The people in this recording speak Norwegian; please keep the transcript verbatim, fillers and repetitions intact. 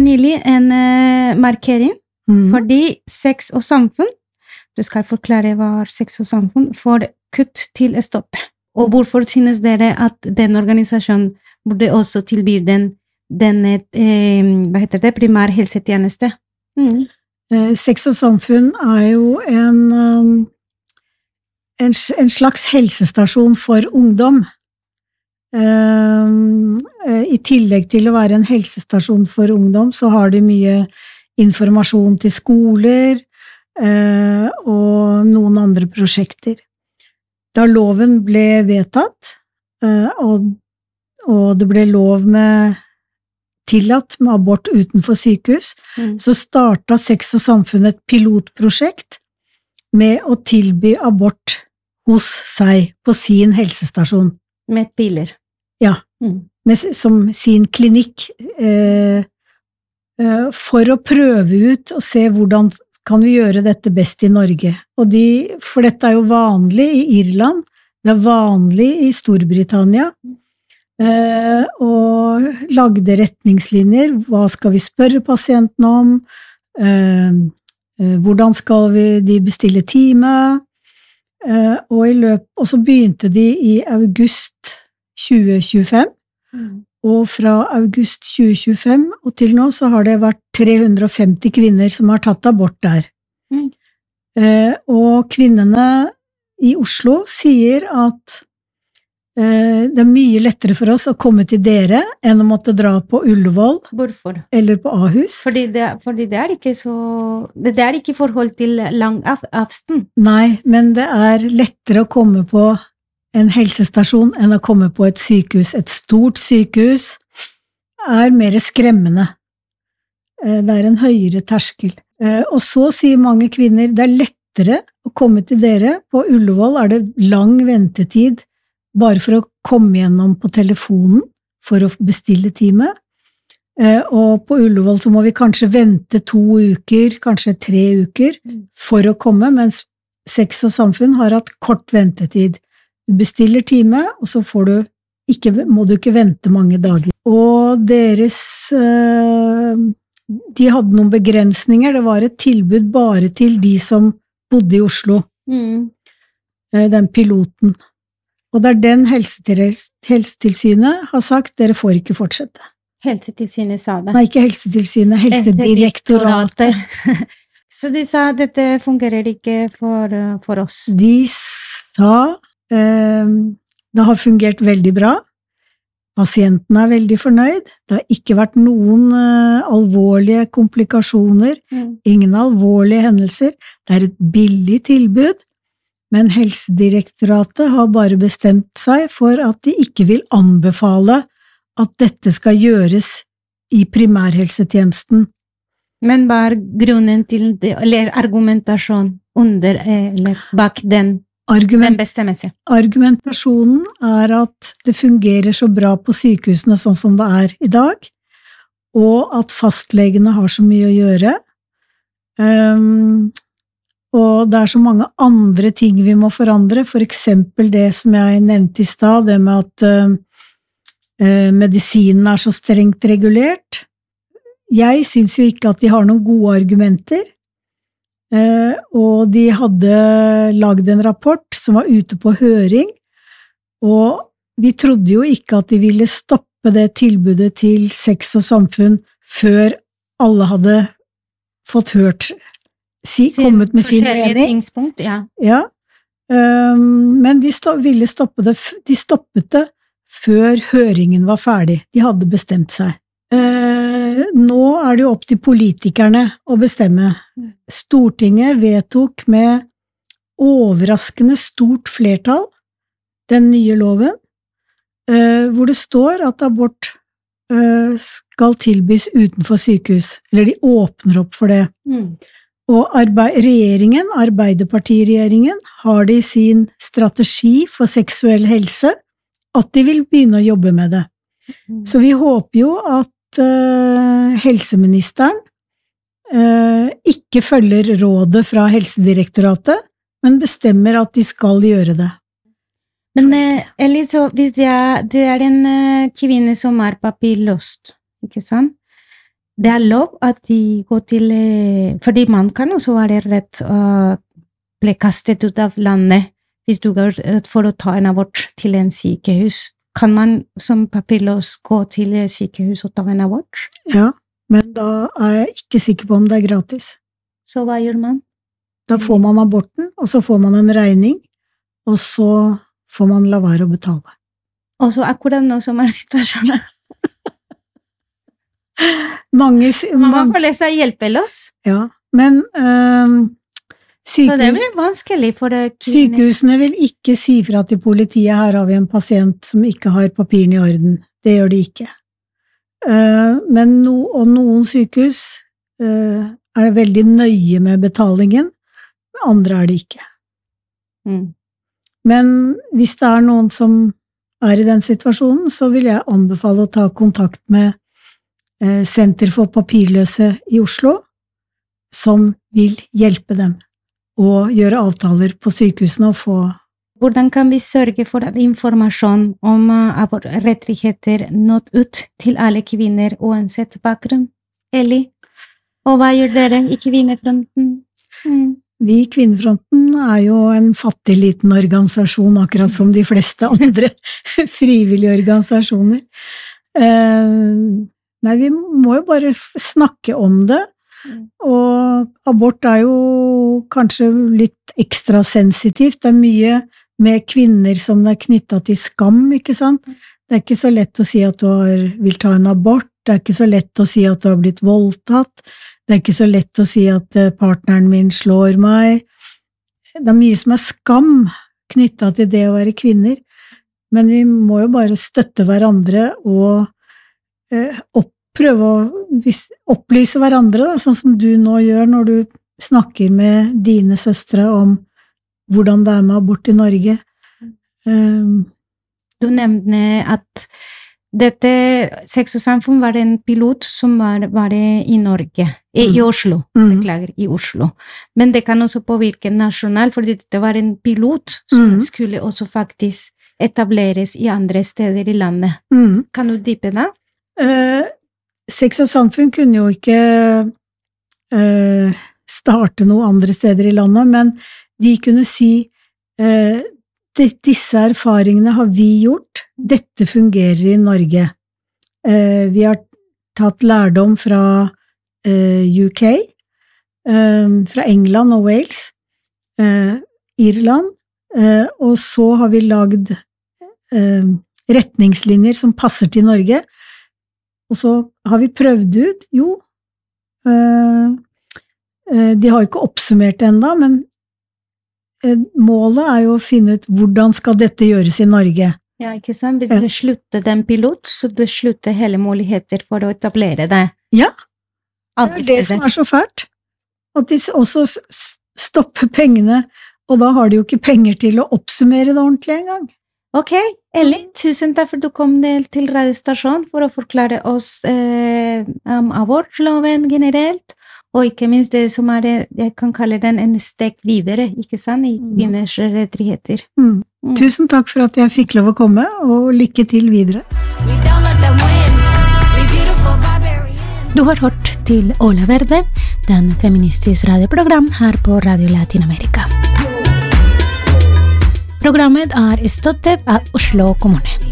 nylig en uh, markering, mm. fordi sex og samfunn, du skal forklare hva er sex og samfunn, får kutt til å stoppe. Og hvorfor synes dere at den organisasjonen burde også tilby den, den eh, hva heter det, primær helsetjeneste? Mm. Eh, sex og samfunn er jo en, um, en, en slags helsestasjon for ungdom. Eh, I tillegg til å være en helsestasjon for ungdom, så har de mye informasjon til skoler eh, og noen andre prosjekter. Da loven ble vedtatt, og, og det ble lov med tillatt med abort utenfor sykehus, mm. så startet Sex og Samfunn et pilotprosjekt med å tilby abort hos seg på sin helsestasjon. Med biler? Ja, mm. med, som sin klinikk, eh, eh, for å prøve ut og se hvordan kan vi gjøre dette best i Norge? Og de, for dette er jo vanlig i Irland, det er vanlig i Storbritannia, eh, og lagde retningslinjer, hva skal vi spørre pasienten om, eh, hvordan skal vi de bestille time, eh, og, i løp, og så begynte de i august tjue tjuefem, mm. og fra august tjue tjuefem og til nå så har det vært tre hundre og femti kvinner som har tatt abort der. Mm. Eh, og kvinnene i Oslo sier at eh, det er mye lettere for oss å komme til dere enn å måtte dra på Ullevål. Hvorfor? Eller på Ahus. Fordi det, fordi det er ikke så... Det er ikke forhold til lang av, avstand. Nei, men det er lettere å komme på en helsestasjon enn å komme på et sykehus. Et stort sykehus er mer skremmende. Det er en høyere terskel. Og så sier mange kvinner, det er lettere å komme til dere. På Ullevål er det lang ventetid bare for å komme gjennom på telefonen for å bestille time. Og på Ullevål så må vi kanskje vente to uker, kanskje tre uker for å komme, mens Sex og Samfunn har hatt kort ventetid. Du bestiller time, og så får du ikke, må du ikke vente mange dager. Og deres, de hadde noen begrensninger, det var et tilbud bare til de som bodde i Oslo, mm. den piloten. Og det er den Helsetilsynet har sagt, dere får ikke fortsette. Helsetilsynet sa det? Nei, ikke Helsetilsynet, Helsedirektoratet. Så de sa at dette fungerer ikke for, for oss? De sa det har fungert veldig bra. Pasienten er veldig fornøyd. Det har ikke vært noen uh, alvorlige komplikasjoner, mm. ingen alvorlige hendelser. Det er et billig tilbud, men Helsedirektoratet har bare bestemt seg for at de ikke vil anbefale at dette skal gjøres i primærhelsetjenesten. Men hva er grunnen til det, eller argumentasjon under, eller bak den? Argument, argumentasjonen er at det fungerer så bra på sykehusene sånn som det er i dag, og at fastlegene har så mye å gjøre. Um, og det er så mange andre ting vi må forandre, for eksempel det som jeg nevnte i stad, det med at uh, uh, medisinen er så strengt regulert. Jeg synes jo ikke at de har noen gode argumenter, Uh, og de hadde laget en rapport som var ute på høring, og vi trodde jo ikke at de ville stoppe det tilbudet til Sex og Samfunn før alle hadde fått hørt, si, kommet med sin mening. Ja. Ja. Um, men de sto, ville stoppe det, de stoppet det før høringen var ferdig. De hadde bestemt seg. Uh, nå er det jo opp til politikerne å bestemme. Stortinget vedtok med overraskende stort flertall den nye loven, uh, hvor det står at abort uh, skal tilbys utenfor sykehus, eller de åpner opp for det. Mm. Og arbeid, regjeringen, Arbeiderpartiregjeringen, har de sin strategi for seksuell helse, at de vil begynne å jobbe med det. Mm. Så vi håper jo at Uh, helseministeren uh, ikke følger rådet fra Helsedirektoratet, men bestemmer at de skal gjøre det. Men uh, Elise, hvis det er, det er en uh, kvinne som er papirløst, ikke sant? det er lov at de går til eh, fordi man kan også være redd å bli kastet ut av landet hvis du går for å ta en abort til en sykehus. Kan man som papirløs gå til sykehus og ta en abort? Ja, men da er jeg ikke sikker på om det er gratis. Så hva gjør man? Da får man aborten, og så får man en regning, og så får man la være å betale. Og så akkurat nå som er situasjonen. Mange, man føler seg hjelpeløs. Ja, men øh, sykehus, så det blir vanskelig for kvinner. Sykehusene vil ikke si fra til politiet, her har vi en pasient som ikke har papirene i orden. Det gjør de ikke. Uh, men no, og noen sykehus uh, er veldig nøye med betalingen, andre er det ikke. Mm. Men hvis det er noen som er i den situasjonen, så vil jeg anbefale å ta kontakt med uh, Senter for papirløse i Oslo, som vil hjelpe dem og gjøre avtaler på sykehusene og få. Hvordan kan vi sørge for at informasjon om uh, rettigheter nått ut til alle kvinner uansett bakgrunn? Eli, og hva gjør dere i Kvinnefronten? Mm. Vi i Kvinnefronten er jo en fattig liten organisasjon, akkurat som de fleste andre frivillige organisasjoner. Uh, nei, vi må jo bare snakke om det. Og abort er jo kanskje litt ekstra sensitivt. Det er mye med kvinner som er knyttet til skam, ikke sant? Det er ikke så lett å si at du har, vil ta en abort, det er ikke så lett å si at du har blitt voldtatt, det er ikke så lett å si at partneren min slår meg. Det er mye som er skam knyttet til det å være kvinner, men vi må jo bare støtte hverandre og eh, opp prøve å opplyse hverandre, da, sånn som du nå gjør når du snakker med dine søstre om hvordan det er med abort i Norge. Um, du nevnte at dette Sex og Samfunn var en pilot som var, var i Norge, mm. i Oslo, mm. beklager, i Oslo. Men det kan også påvirke nasjonalt, fordi det var en pilot som mm. skulle også faktisk etableres i andre steder i landet. Mm. Kan du dype det? Uh, Sex og Samfunn kunne jo ikke uh, starte noe andre steder i landet, men de kunne si uh, disse erfaringene har vi gjort, dette fungerer i Norge. Uh, vi har tatt lærdom fra uh, U K, uh, fra England og Wales, uh, Irland, uh, og så har vi lagd uh, retningslinjer som passer til Norge. Og så har vi prøvd ut, jo, øh, øh, de har ikke oppsummert det enda, men øh, målet er jo å finne ut hvordan skal dette gjøres i Norge. Ja, ikke sant? Hvis du slutter den pilot, så du slutter hele muligheter for å etablere det. Ja, det er det som er så fælt. At de også stopper pengene, og da har de jo ikke penger til å oppsummere det ordentlig en gang. Ok, Eli, tusen takk for at du kom til radiostasjonen for å forklare oss eh, om abortloven generelt, og ikke minst det som er, jeg kan kalle den en steg videre, ikke sant, i kvinners rettigheter. Mm. Mm. Tusen takk for at jeg fikk lov å komme, og lykke til videre. Du har hørt til Ola Verde, den feministiske radioprogram her på Radio Latinamerika. Programmet er støttet av Oslo kommune.